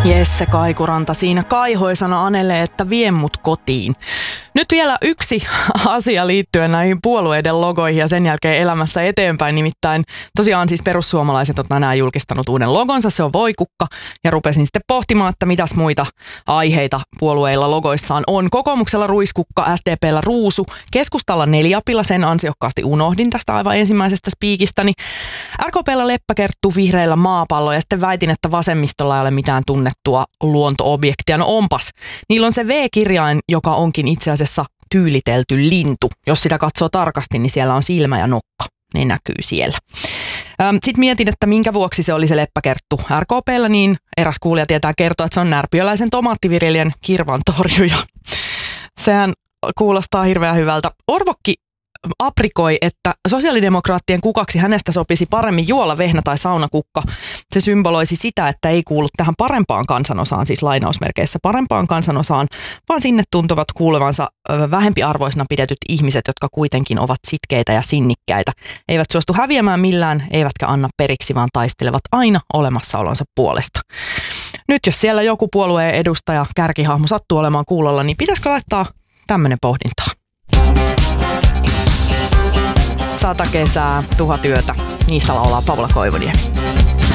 Jesse Kaikuranta siinä kaihoisana anelee, että vie mut kotiin. Nyt vielä yksi asia liittyen näihin puolueiden logoihin ja sen jälkeen elämässä eteenpäin. Nimittäin tosiaan siis perussuomalaiset on tänään julkistanut uuden logonsa, se on voikukka. Ja rupesin sitten pohtimaan, että mitäs muita aiheita puolueilla logoissaan on. Kokoomuksella ruiskukka, SDP:llä ruusu, keskustalla neliapila, sen ansiokkaasti unohdin tästä aivan ensimmäisestä spiikistäni. RKP:llä leppäkerttu, vihreillä maapallo ja sitten väitin, että vasemmistolla ei ole mitään tunnettua luonto-objektia. No onpas, niillä on se V-kirjain, joka onkin itse asiassa tyylitelty lintu. Jos sitä katsoo tarkasti, niin siellä on silmä ja nokka. Ne näkyy siellä. Sitten mietin, että minkä vuoksi se oli se leppäkerttu RKP:llä, niin eräs kuulija tietää kertoa, että se on närpiöläisen tomaattiviljelijän kirvantorjuja. Sehän kuulostaa hirveän hyvältä. Orvokki aprikoi, että sosiaalidemokraattien kukaksi hänestä sopisi paremmin juola, vehnä tai saunakukka. Se symboloisi sitä, että ei kuulu tähän parempaan kansanosaan, siis lainausmerkeissä parempaan kansanosaan, vaan sinne tuntuvat kuulevansa vähempiarvoisena pidetyt ihmiset, jotka kuitenkin ovat sitkeitä ja sinnikkäitä. Eivät suostu häviämään millään, eivätkä anna periksi, vaan taistelevat aina olemassaolonsa puolesta. Nyt jos siellä joku puolueen edustaja, kärkihahmo sattuu olemaan kuulolla, niin pitäisikö laittaa tämmöinen pohdintaa? 100 kesää, 1000 yötä. Niistä laulaa Paula Koivuniemi.